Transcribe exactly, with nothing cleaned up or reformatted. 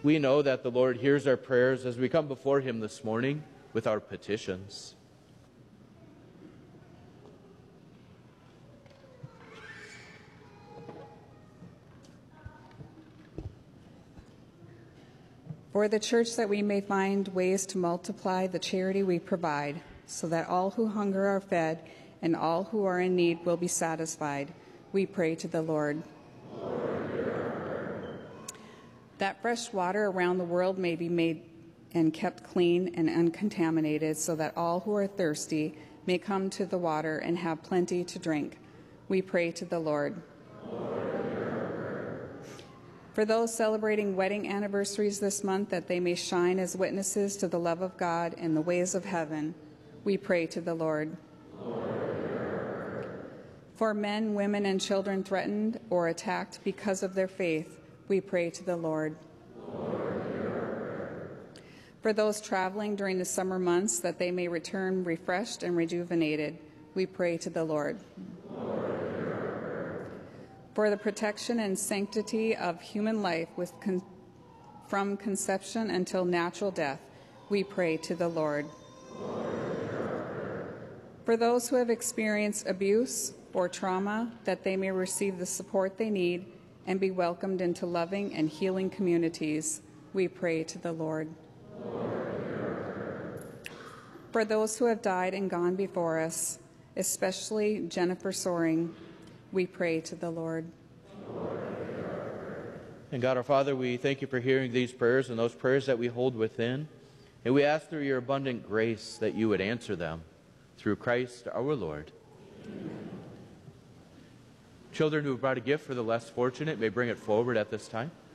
We know that the Lord hears our prayers as we come before him this morning with our petitions. For the church, that we may find ways to multiply the charity we provide, so that all who hunger are fed and all who are in need will be satisfied, we pray to the Lord. Lord, that fresh water around the world may be made and kept clean and uncontaminated, so that all who are thirsty may come to the water and have plenty to drink, we pray to the Lord. For those celebrating wedding anniversaries this month, that they may shine as witnesses to the love of God and the ways of heaven, we pray to the Lord. Lord. For men, women, and children threatened or attacked because of their faith, we pray to the Lord. Lord. For those traveling during the summer months, that they may return refreshed and rejuvenated, we pray to the Lord. For the protection and sanctity of human life with con from conception until natural death, we pray to the Lord. Lord. For those who have experienced abuse or trauma, that they may receive the support they need and be welcomed into loving and healing communities, we pray to the Lord. Lord. For those who have died and gone before us, especially Jennifer Soaring, we pray to the Lord. And God our Father, we thank you for hearing these prayers and those prayers that we hold within. And we ask through your abundant grace that you would answer them through Christ our Lord. Amen. Children who have brought a gift for the less fortunate may bring it forward at this time.